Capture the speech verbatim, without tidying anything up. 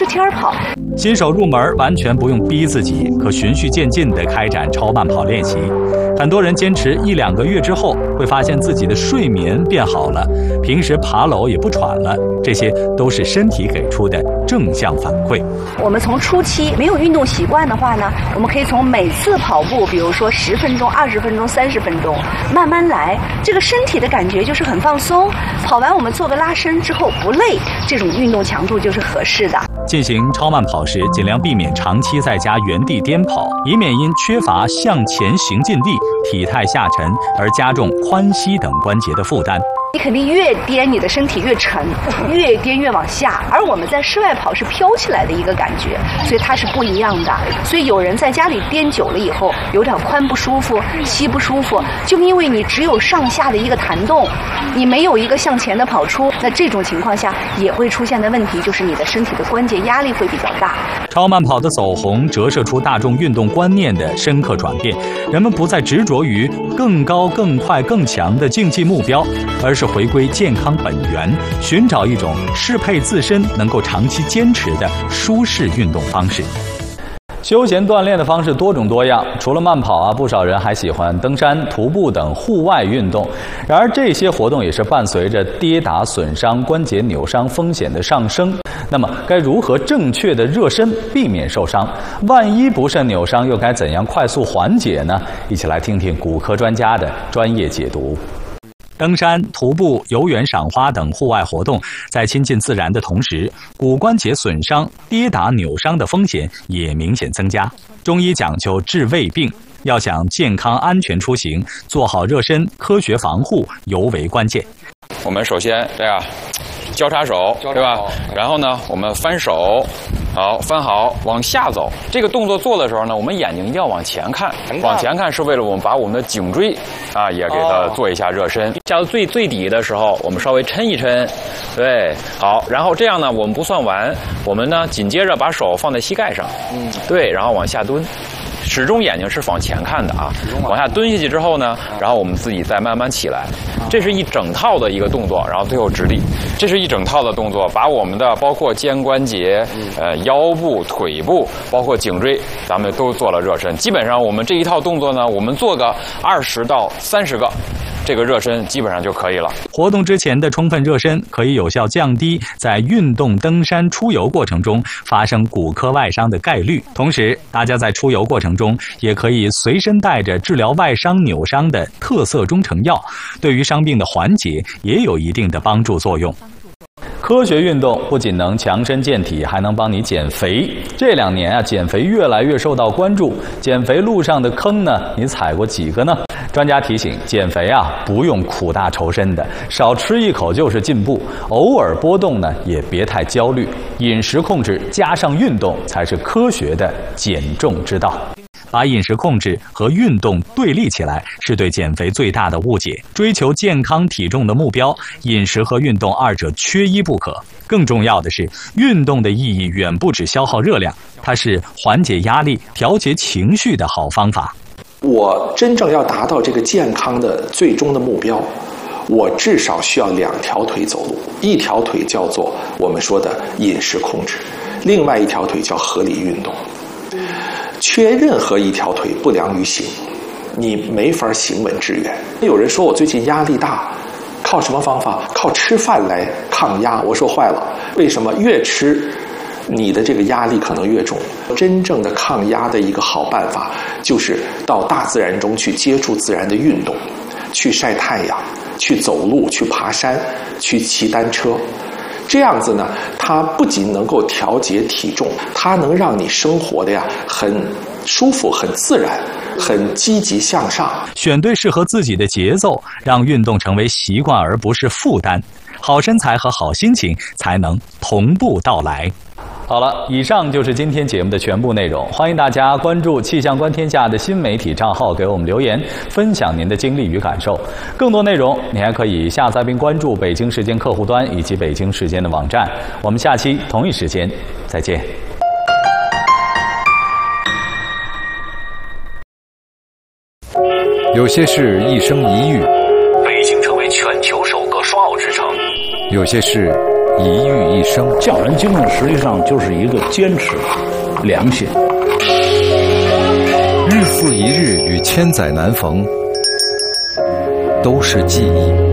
天跑。 新手入门完全不用逼自己，可循序渐进地开展超慢跑练习。很多人坚持一两个月之后，会发现自己的睡眠变好了，平时爬楼也不喘了，这些都是身体给出的正向反馈。 我们从初期没有运动习惯的话呢，我们可以从每次跑步，比如说十分钟、二十分钟、三十分钟，慢慢来。这个身体的感觉就是很放松，跑完我们做个拉伸之后不累，这种运动强度就是合适的。 进行超慢跑时，尽量避免长期在家原地颠跑，以免因缺乏向前行进力、体态下沉而加重髋膝等关节的负担。 你肯定越颠，你的身体越沉，越颠越往下。而我们在室外跑是飘起来的一个感觉，所以它是不一样的。所以有人在家里颠久了以后，有点髋不舒服、膝不舒服，就因为你只有上下的一个弹动，你没有一个向前的跑出，那这种情况下也会出现的问题就是你的身体的关节压力会比较大。 超慢跑的走红折射出大众运动观念的深刻转变，人们不再执着于更高、更快、更强的竞技目标，而是回归健康本源，寻找一种适配自身、能够长期坚持的舒适运动方式。休闲锻炼的方式多种多样，除了慢跑啊，不少人还喜欢登山、徒步等户外运动。然而，这些活动也是伴随着跌打损伤、关节扭伤风险的上升。那么，该如何正确的热身，避免受伤？万一不慎扭伤，又该怎样快速缓解呢？一起来听听骨科专家的专业解读。登山、徒步、游园赏花等户外活动，在亲近自然的同时，骨关节损伤、跌打扭伤的风险也明显增加。中医讲究治未病，要想健康安全出行，做好热身、科学防护尤为关键。 我们首先这样交叉手，对吧？然后呢，我们翻手。好，翻好，往下走。这个动作做的时候呢，我们眼睛一定要往前看，往前看是为了我们把我们的颈椎啊也给它做一下热身。下到最最底的时候，我们稍微抻一抻，对，好。然后这样呢，我们不算完，我们呢紧接着把手放在膝盖上，嗯，对，然后往下蹲。始终眼睛是往前看的啊，往下蹲下去之后呢，然后我们自己再慢慢起来，这是一整套的一个动作，然后最后直立，这是一整套的动作，把我们的包括肩关节、呃腰部、腿部，包括颈椎，咱们都做了热身。基本上我们这一套动作呢，我们做个二十到三十个。这个热身基本上就可以了。 活动之前的充分热身可以有效降低在运动、登山、出游过程中发生骨科外伤的概率。同时，大家在出游过程中也可以随身带着治疗外伤、扭伤的特色中成药，对于伤病的缓解也有一定的帮助作用。科学运动不仅能强身健体，还能帮你减肥。这两年啊，减肥越来越受到关注。减肥路上的坑呢，你踩过几个呢？专家提醒，减肥啊，不用苦大仇深的，少吃一口就是进步。偶尔波动呢，也别太焦虑。饮食控制加上运动，才是科学的减重之道。把饮食控制和运动对立起来，是对减肥最大的误解。追求健康体重的目标，饮食和运动二者缺一不可。更重要的是，运动的意义远不止消耗热量，它是缓解压力、调节情绪的好方法。 我真正要达到这个健康的最终的目标，我至少需要两条腿走路，一条腿叫做我们说的饮食控制，另外一条腿叫合理运动。缺任何一条腿不良于行，你没法行稳致远。有人说我最近压力大，靠什么方法？靠吃饭来抗压。我说坏了，为什么？越吃你的这个压力可能越重。真正的抗压的一个好办法，就是到大自然中去接触自然的运动，去晒太阳，去走路，去爬山，去骑单车。这样子呢，它不仅能够调节体重，它能让你生活的呀很舒服、很自然、很积极向上。 选对适合自己的节奏，让运动成为习惯而不是负担，好身材和好心情才能同步到来。好了，以上就是今天节目的全部内容。欢迎大家关注气象观天下的新媒体账号，给我们留言，分享您的经历与感受。更多内容，你还可以下载并关注北京时间客户端以及北京时间的网站。我们下期同一时间再见。 有些事一生一遇， 北京成为全球首个双奥之城。 有些事一育一生。 匠人精神实际上就是一个坚持、良心。 日复一日与千载难逢，都是记忆。